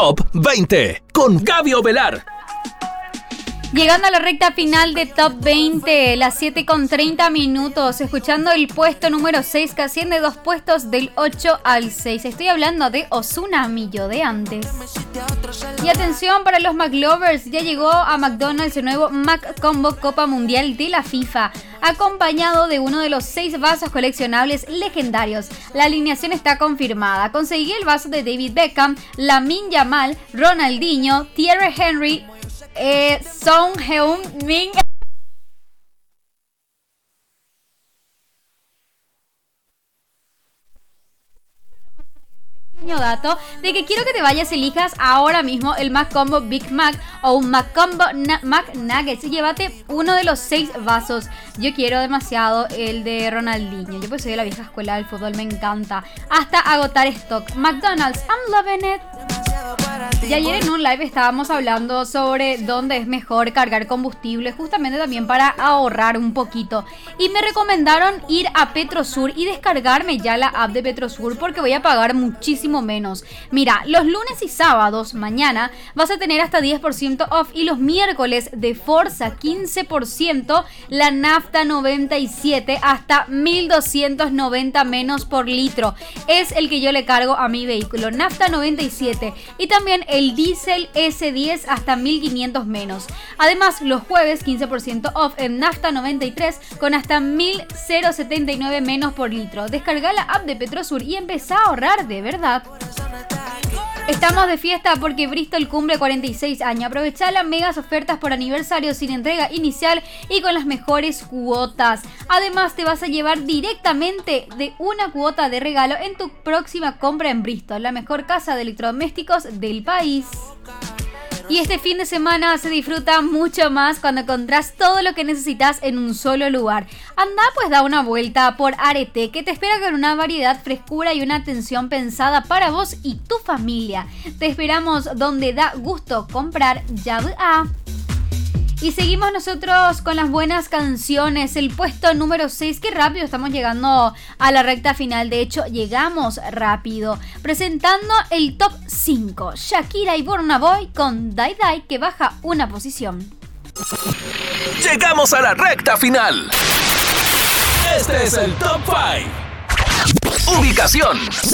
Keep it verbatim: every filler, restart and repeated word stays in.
Top veinte con Gaby Ovelar. Llegando a la recta final de Top veinte, las siete con treinta minutos, escuchando el puesto número seis que asciende dos puestos del ocho al seis. Estoy hablando de Ozuna, mi yo de antes. Y atención para los McLovers, ya llegó a McDonald's el nuevo Mac Combo Copa Mundial de la FIFA, acompañado de uno de los seis vasos coleccionables legendarios. La alineación está confirmada. Conseguí el vaso de David Beckham, Lamine Yamal, Ronaldinho, Thierry Henry, Eh, Son Heung-min. Dato de que quiero que te vayas y elijas ahora mismo el Mac Combo Big Mac o un Mac Combo Na- Mac Nuggets y llévate uno de los seis vasos. Yo quiero demasiado el de Ronaldinho. Yo pues soy de la vieja escuela del fútbol, me encanta. Hasta agotar stock. McDonald's, I'm loving it. Y ayer en un live estábamos hablando sobre dónde es mejor cargar combustible, justamente también para ahorrar un poquito. Y me recomendaron ir a Petrosur y descargarme ya la app de Petrosur porque voy a pagar muchísimo menos. Mira, los lunes y sábados, mañana, vas a tener hasta diez por ciento off y los miércoles de Forza quince por ciento, la nafta noventa y siete hasta mil doscientos noventa menos por litro. Es el que yo le cargo a mi vehículo, nafta noventa y siete. Y también el diésel ese diez hasta mil quinientos menos. Además, los jueves quince por ciento off en nafta noventa y tres con hasta mil setenta y nueve menos por litro. Descarga la app de Petrosur y empezá a ahorrar de verdad. Estamos de fiesta porque Bristol cumple cuarenta y seis años. Aprovecha las megas ofertas por aniversario sin entrega inicial y con las mejores cuotas. Además, te vas a llevar directamente de una cuota de regalo en tu próxima compra en Bristol, la mejor casa de electrodomésticos del país. Y este fin de semana se disfruta mucho más cuando encontrás todo lo que necesitas en un solo lugar. Anda, pues da una vuelta por Arete, que te espera con una variedad, frescura y una atención pensada para vos y tu familia. Te esperamos donde da gusto comprar. Ya a. Y seguimos nosotros con las buenas canciones. El puesto número seis. Qué rápido estamos llegando a la recta final. De hecho, llegamos rápido. Presentando el top cinco. Shakira y Burna Boy con Die Die, que baja una posición. Llegamos a la recta final. Este es el top cinco. Ubicación